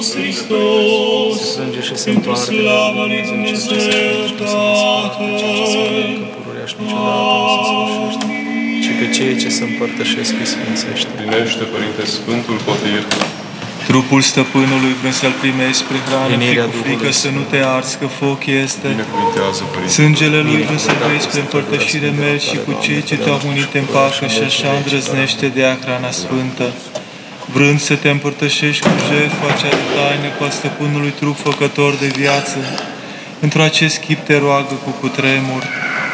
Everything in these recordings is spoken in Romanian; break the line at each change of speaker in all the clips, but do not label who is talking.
Hristos,
sânge și se
pentru
întoarcă
slava lui
ce să se
Dumnezeu Tatăl.
pururea și niciodată nu se sfârșește. Și pe cei ce se împărtășesc îi sfințește.
Primește, Părinte Sfântul Potir,
Trupul stăpânului vrând să-l primești spre hrană,
Venirea
fii cu frică
Duhului
să nu te arzi, că foc este.
binecuvintează, Părinte.
Sângele lui vrând să vei spre împărtășire mergi și cu cei ce te-au unit te împacă și așa îndrăznește de ea hrana sfântă. Vrând să te împărtășești cu jertfa cea de taină, cu a stăpânului trup făcător de viață, într-o acest chip te roagă cu cutremur.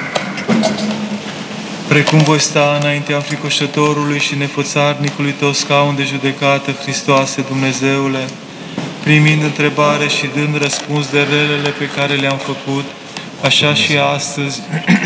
Precum voi sta înaintea înfricoșătorului și nefățarnicului tău scaun de judecată, Hristoase Dumnezeule, primind întrebare și dând răspuns de relele pe care le-am făcut, așa și astăzi,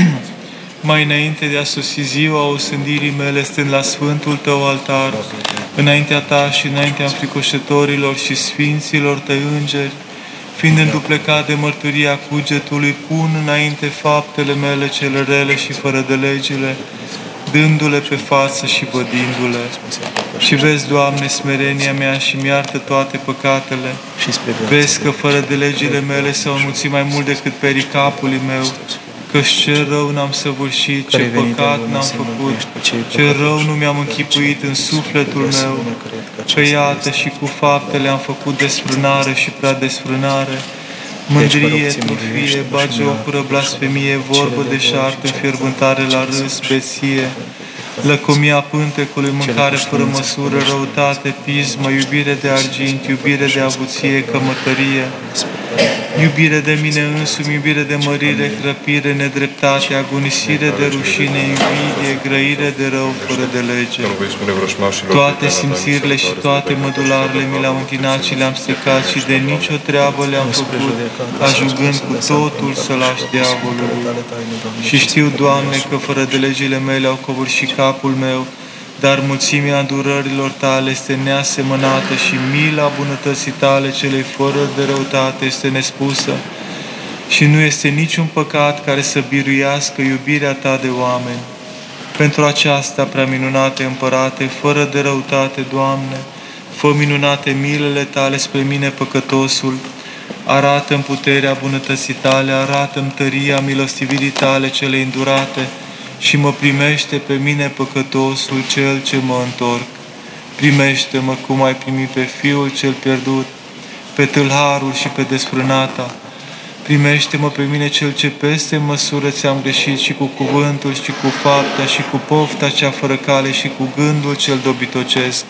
mai înainte de a sosi ziua osândirii mele, stând la Sfântul Tău altar, înaintea Ta și înaintea înfricoșătorilor și sfinților Tăi îngeri, fiind înduplecat de mărturia cugetului, pun înainte faptele mele cele rele și fără de legile, dându-le pe față și vădindu-le. Și vezi, Doamne, smerenia mea și mi-iartă toate păcatele. Vezi că fără de legile mele s-au înmulțit mai mult decât pericapului meu, că ce rău n-am săvârșit, ce păcat n-am făcut, ce rău nu mi-am închipuit în sufletul meu, că iată și cu faptele am făcut desfrânare și prea desfrânare, mândrie, trufie, bagiocură, blasfemie, vorbă de șartă, înfierbântare la râs, beție, lăcomia pântecului, mâncare fără măsură, răutate, pismă, iubire de argint, iubire de avuție, cămătărie, iubire de mine însumi, iubire de mărire, hrăpire, nedreptate, agonisire de rușine, invidie, grăire de rău, fără de lege. Toate simțirile și toate mădularele mi le-am întinat și le-am stricat și de nicio treabă le-am făcut, ajungând cu totul să lași diavolului. Și știu, Doamne, că fără de legile mele au covârșit capul meu, dar mulțimea îndurărilor Tale este neasemănată și mila bunătății Tale celei fără de răutate este nespusă și nu este niciun păcat care să biruiască iubirea Ta de oameni. Pentru aceasta, prea minunate Împărate, fără de răutate, Doamne, fă minunate milele Tale spre mine păcătosul, arată-mi puterea bunătății Tale, arată-mi tăria milostivirii Tale cele îndurate, și mă primește pe mine păcătosul, cel ce mă întorc. Primește-mă cum ai primit pe Fiul cel pierdut, pe tâlharul și pe desfrânata. Primește-mă pe mine cel ce peste măsură ți-am greșit și cu cuvântul și cu fapta și cu pofta cea fără cale și cu gândul cel dobitocesc.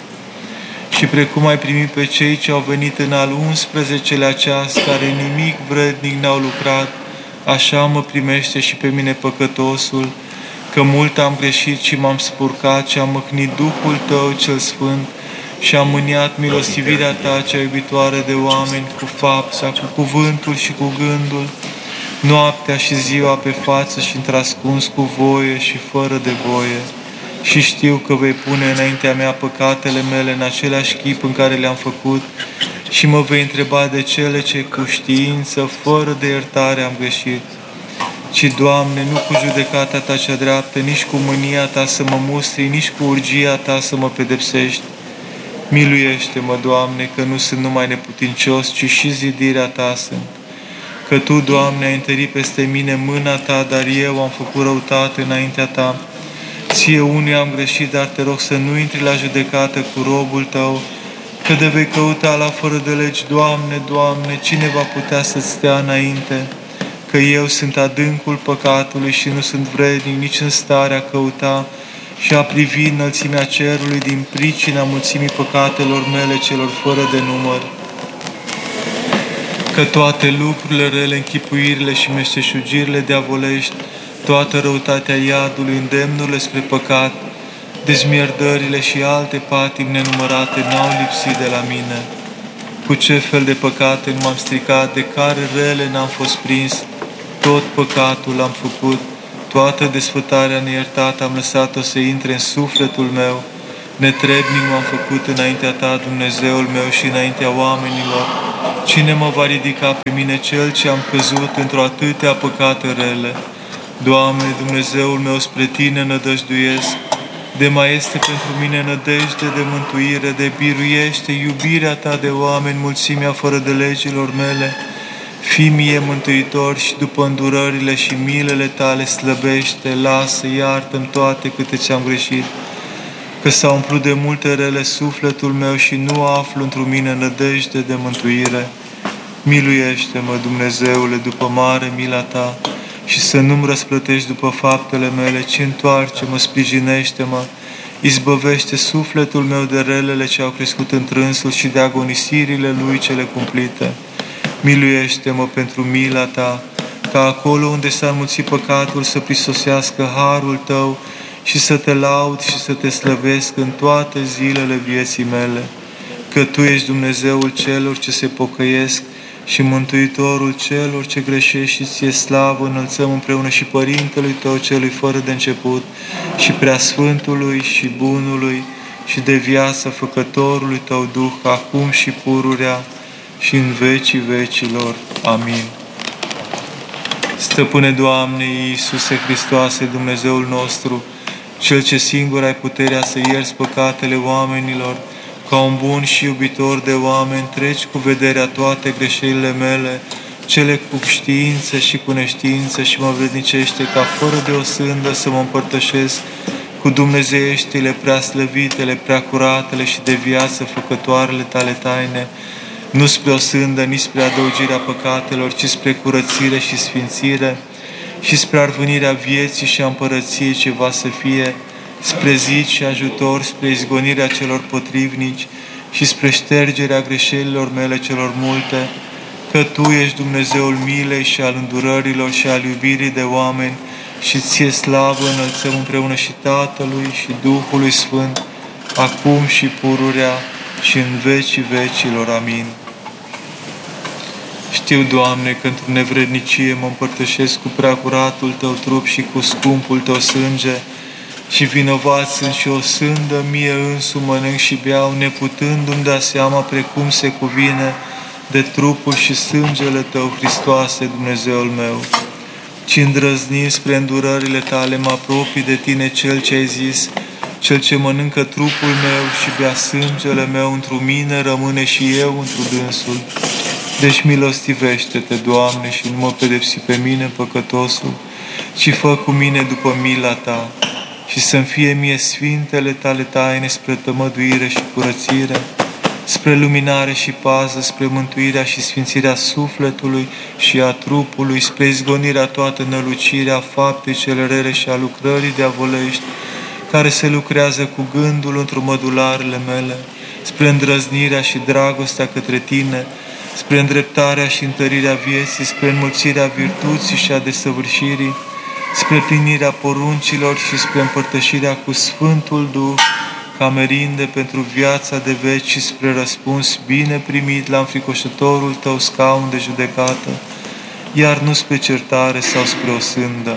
Și precum ai primit pe cei ce au venit în al 11-lea ceas, care nimic vrednic n-au lucrat, așa mă primește și pe mine păcătosul, că mult am greșit și m-am spurcat și am măhnit Duhul Tău cel Sfânt și am mâniat milostivirea Ta cea iubitoare de oameni cu fapta, cu cuvântul și cu gândul, noaptea și ziua pe față și într-ascuns cu voie și fără de voie. Și știu că vei pune înaintea mea păcatele mele în același chip în care le-am făcut și mă vei întreba de cele ce cu știință, fără de iertare am greșit. Ci, Doamne, nu cu judecata Ta cea dreaptă, nici cu mânia Ta să mă mustri, nici cu urgia Ta să mă pedepsești. Miluiește-mă, Doamne, că nu sunt numai neputincios, ci și zidirea Ta sunt. Că Tu, Doamne, ai întărit peste mine mâna Ta, dar eu am făcut răutate înaintea Ta. Ție unui am greșit, dar Te rog să nu intri la judecată cu robul Tău, că de vei căuta la fără de legi, Doamne, Doamne, cine va putea să-ți stea înainte? Că eu sunt adâncul păcatului și nu sunt vrednic nici în starea a căuta și a privi înălțimea cerului din pricina mulțimii păcatelor mele celor fără de număr. Că toate lucrurile rele, închipuirile și meșteșugirile diavolești, toată răutatea iadului, îndemnurile spre păcat, dezmierdările și alte patimi nenumărate n-au lipsit de la mine. Cu ce fel de păcate nu m-am stricat, de care rele n-am fost prins, tot păcatul am făcut, toată desfătarea neiertată am lăsat-o să intre în sufletul meu, netrebnic m-am făcut înaintea Ta, Dumnezeul meu, și înaintea oamenilor. Cine mă va ridica pe mine, cel ce am căzut într-o atâtea păcate rele? Doamne, Dumnezeul meu, spre Tine nădăjduiesc, de mai este pentru mine nădejde de mântuire, de biruiește iubirea Ta de oameni, mulțimea fără de legilor mele. Fii mie mântuitor și după îndurările și milele Tale slăbește, lasă, iartă-mi toate câte ți-am greșit, că s-a umplut de multe rele sufletul meu și nu aflu într-o mine nădejde de mântuire. Miluiește-mă, Dumnezeule, după mare mila Ta și să nu-mi răsplătești după faptele mele, ci întoarce-mă, sprijinește-mă, izbăvește sufletul meu de relele ce au crescut în trânsul și de agonisirile lui cele cumplite. Miluiește-mă pentru mila Ta, ca acolo unde s-a înmulțit păcatul să prisosească harul Tău și să Te laud și să Te slăvesc în toate zilele vieții mele, că Tu ești Dumnezeul celor ce se pocăiesc și Mântuitorul celor ce greșesc și Ție slavă înălțăm împreună și Părintelui Tău celui fără de început și Preasfântului și Bunului și de viață Făcătorului Tău Duh, acum și pururea și în vecii vecilor. Amin. Stăpâne Doamne Iisuse Hristoase, Dumnezeul nostru, Cel ce singur ai puterea să ierți păcatele oamenilor, ca un bun și iubitor de oameni, treci cu vederea toate greșelile mele, cele cu știință și cu neștiință și mă vrednicește ca fără de o sândă să mă împărtășesc cu dumnezeieștile, preaslăvitele, preacuratele și de viață făcătoarele Tale taine, nu spre o sândă, nici spre adăugirea păcatelor, ci spre curățire și sfințire și spre arvânirea vieții și a împărăției ce va să fie, spre zid și ajutor, spre izgonirea celor potrivnici și spre ștergerea greșelilor mele celor multe, că Tu ești Dumnezeul milei și al îndurărilor și al iubirii de oameni și Ție slavă înălțăm împreună și Tatălui și Duhului Sfânt, acum și pururea și în vecii vecilor. Amin. Știu, Doamne, că într-o nevrednicie mă împărtășesc cu preacuratul Tău trup și cu scumpul Tău sânge, și vinovat sunt și o sândă, mie însumi mănânc și beau, neputându-mi da seama precum se cuvine de trupul și sângele Tău, Hristoase, Dumnezeul meu. Ci îndrăznind spre îndurările Tale, mă apropii de Tine, Cel ce ai zis, Cel ce mănâncă trupul meu și bea sângele meu într-o mine, rămâne și eu într-o dânsul. Deci milostivește-te, Doamne, și nu mă pedepsi pe mine, păcătosul, ci fă cu mine după mila Ta și să-mi fie mie sfintele Tale taine spre tămăduire și curățire, spre luminare și pază, spre mântuirea și sfințirea sufletului și a trupului, spre izgonirea toată nălucirea faptei cele rele și a lucrării diavolești, care se lucrează cu gândul într-o mădularele mele, spre îndrăznirea și dragostea către Tine, spre îndreptarea și întărirea vieții, spre înmulțirea virtuții și a desăvârșirii, spre plinirea poruncilor și spre împărtășirea cu Sfântul Duh, ca merinde pentru viața de veci și spre răspuns bine primit la înfricoșătorul Tău scaun de judecată, iar nu spre certare sau spre o sândă.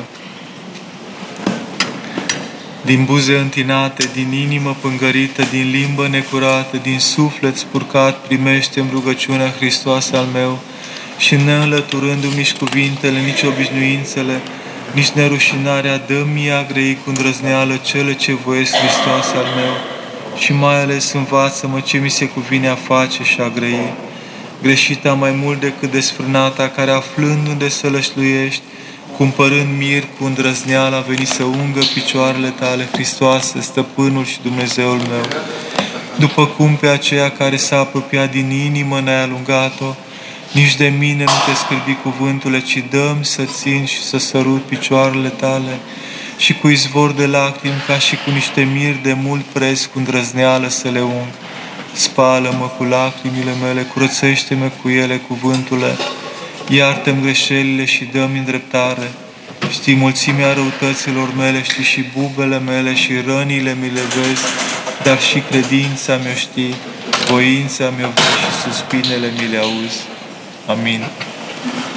Din buze întinate, din inimă pângărită, din limbă necurată, din suflet spurcat, primește-mi rugăciunea Hristoase al meu și neînlăturându-mi nici cuvintele, nici obișnuințele, nici nerușinarea, dă-mi a grei cu îndrăzneală cele ce voiesc, Hristoase al meu, și mai ales învață-mă ce mi se cuvine a face și a grăi. Greșita mai mult decât desfrânata, care aflând unde să lășluiești, cumpărând mir cu îndrăzneală, a venit să ungă picioarele Tale, Hristoase, Stăpânul și Dumnezeul meu. După cum pe aceea care s-a apropiat din inimă n-ai alungat-o, nici de mine nu te scârbi cuvântule, ci dă-mi să țin și să sărut picioarele Tale și cu izvor de lacrimi, ca și cu niște mir de mult preț, cu îndrăzneală să le ung. Spală-mă cu lacrimile mele, curățește-mă cu ele, cuvântule, iartă-mi greșelile și dă-mi îndreptare. Știi mulțimea răutăților mele, știi și bubele mele și rănile mi le vezi, dar și credința mi-o știi, voința mi-o vezi și suspinele mi le auzi. Amin.